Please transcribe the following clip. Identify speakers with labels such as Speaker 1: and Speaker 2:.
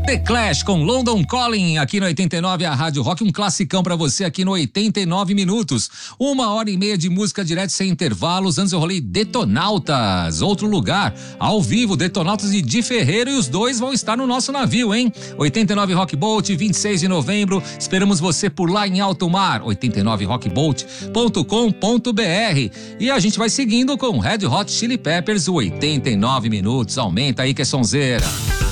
Speaker 1: The Clash com London Calling aqui no 89, a Rádio Rock, um classicão pra você aqui no 89 minutos. 1h30 de música direto sem intervalos. Antes eu rolei Detonautas, outro lugar, ao vivo, Detonautas e Di Ferreiro, e os dois vão estar no nosso navio, hein? 89 Rock Boat, 26 de novembro, esperamos você por lá em alto mar, 89rockboat.com.br. E a gente vai seguindo com Red Hot Chili Peppers, 89 minutos, aumenta aí que é sonzeira.